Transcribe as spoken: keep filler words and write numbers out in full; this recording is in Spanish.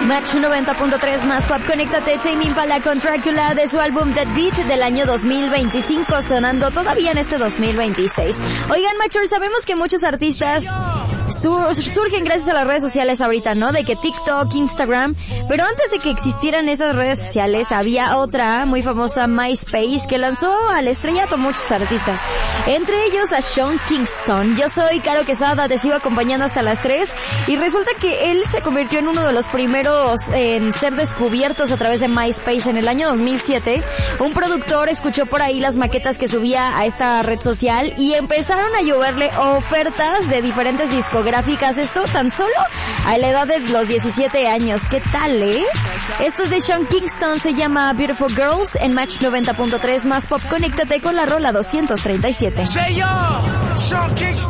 Match noventa punto tres más pop. Conéctate, Tame Impala con Dracula de su álbum Dead Beat del año dos mil veinticinco, sonando todavía en este dos mil veintiséis. Oigan, Matchers, sabemos que muchos artistas sur- surgen gracias a las redes sociales ahorita, ¿no? De que TikTok, Instagram, pero antes de que existieran esas redes sociales había otra muy famosa, MySpace, que lanzó al estrellato a muchos artistas, entre ellos a Sean Kingston. Yo soy Caro Quesada, te sigo acompañando hasta las tres, y resulta que él se convirtió en uno de los primeros en ser descubiertos a través de MySpace en el año dos mil siete. Un productor escuchó por ahí las maquetas que subía a esta red social y empezaron a lloverle ofertas de diferentes discográficas, esto tan solo a la edad de los diecisiete años. ¿Qué tal, eh? Esto es de Sean Kingston, se llama Beautiful Girls en Match noventa punto tres más pop. Conéctate con la rola doscientos treinta y siete.